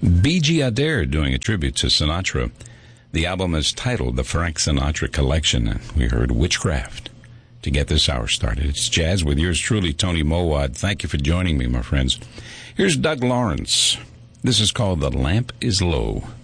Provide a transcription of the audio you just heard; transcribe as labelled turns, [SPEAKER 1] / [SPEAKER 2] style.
[SPEAKER 1] B.G. Adair doing a tribute to Sinatra. The album is titled The Frank Sinatra Collection, and we heard Witchcraft to get this hour started. It's Jazz with yours truly, Tony Mowad. Thank you for joining me, my friends. Here's Doug Lawrence. This is called The Lamp is Low.